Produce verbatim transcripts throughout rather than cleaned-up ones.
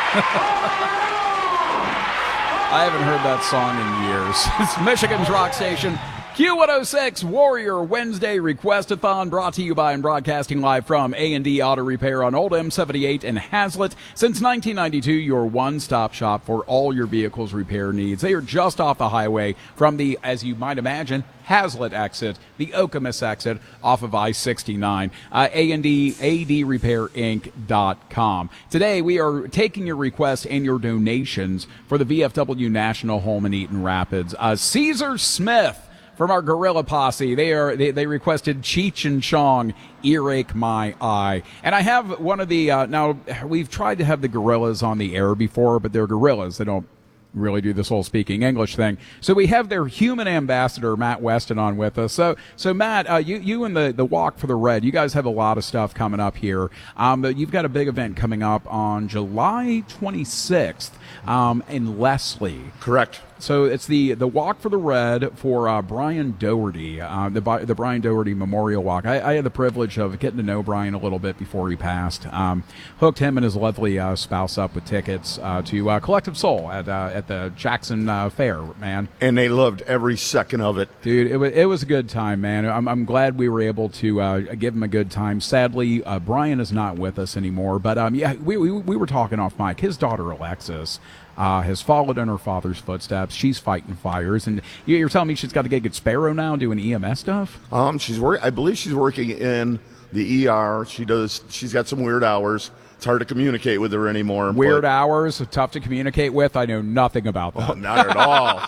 I haven't heard that song in years. It's Michigan's rock station, Q one oh six Warrior Wednesday Request-a-thon, brought to you by and broadcasting live from A and D Auto Repair on Old M seventy-eight in Hazlet. Since nineteen ninety-two, your one-stop shop for all your vehicle's repair needs. They are just off the highway from the, as you might imagine, Hazlet exit, the Okemos exit off of I sixty-nine. Uh, A and D, A D Repair Inc dot com. Today, we are taking your requests and your donations for the V F W National Home in Eaton Rapids. Uh, Caesar Smith from our Gorilla Posse. They are they, they requested Cheech and Chong, Earache My Eye. And I have one of the, uh, now, we've tried to have the gorillas on the air before, but they're gorillas. They don't really do this whole speaking English thing. So we have their human ambassador, Matt Weston, on with us. So, so Matt, uh, you, you and the, the Walk for the Red, you guys have a lot of stuff coming up here. Um, but you've got a big event coming up on July twenty-sixth um, in Leslie. Correct. So it's the, the Walk for the Red for uh, Brian Doherty, uh, the the Brian Doherty Memorial Walk. I, I had the privilege of getting to know Brian a little bit before he passed. Um, hooked him and his lovely uh, spouse up with tickets uh, to uh, Collective Soul at uh, at the Jackson uh, Fair, man. And they loved every second of it. Dude, it was, it was a good time, man. I'm, I'm glad we were able to uh, give him a good time. Sadly, uh, Brian is not with us anymore. But, um, yeah, we, we, we were talking off mic. His daughter, Alexis, Uh, has followed in her father's footsteps. She's fighting fires, and you're telling me she's got a gig at Sparrow now doing E M S stuff? Um, she's work. I believe she's working in the E R. She does. She's got some weird hours. It's hard to communicate with her anymore. Weird but, hours, tough to communicate with. I know nothing about that. Oh, not at all.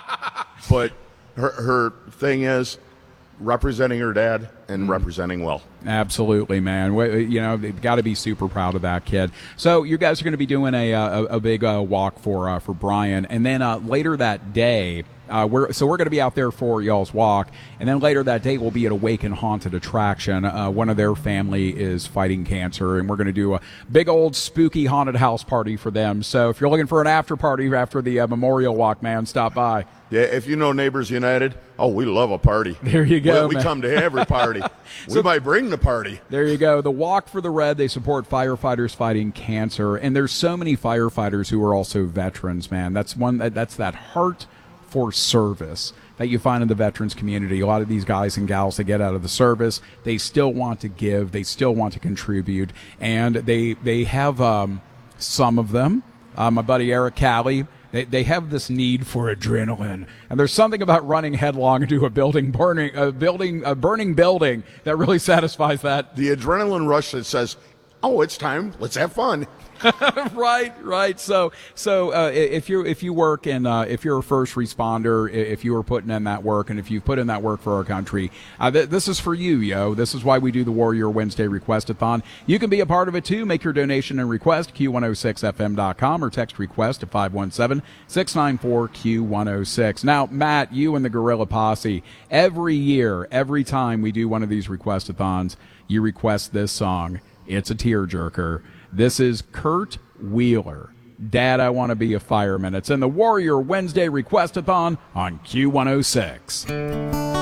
But her her thing is representing her dad and mm. representing well. Absolutely, man. We, you know, they've got to be super proud of that kid. So you guys are going to be doing a a, a big uh, walk for uh, for Brian, and then uh, later that day, uh, we're so we're going to be out there for y'all's walk, and then later that day we'll be at Awaken Haunted Attraction. Uh, one of their family is fighting cancer, and we're going to do a big old spooky haunted house party for them. So if you're looking for an after party after the uh, Memorial Walk, man, stop by. Yeah, if you know Neighbors United, oh, we love a party. There you go, We, we come to every party. We so, might bring the party. There you go. The Walk for the Red, they support firefighters fighting cancer, and there's so many firefighters who are also veterans, man. That's one. That's that heart for service that you find in the veterans community. A lot of these guys and gals that get out of the service, they still want to give, they still want to contribute, and they they have um, some of them. Uh, my buddy Eric Calley. They they have this need for adrenaline, and there's something about running headlong into a building burning a building a burning building that really satisfies that. The adrenaline rush that says, "Oh, it's time. Let's have fun." right, right. So, so uh, if you if you work and uh, if you're a first responder, if you are putting in that work, and if you've put in that work for our country, uh, th- this is for you, yo. This is why we do the Warrior Wednesday Request-a-thon. You can be a part of it too. Make your donation and request Q one oh six F M dot com or text request to five one seven, six nine four, Q one oh six. Now, Matt, you and the Gorilla Posse, every year, every time we do one of these request-a-thons, you request this song. It's a tearjerker. This is Kurt Wheeler, Dad, I Want to Be a Fireman. It's in the Warrior Wednesday Request-a-thon on Q one oh six.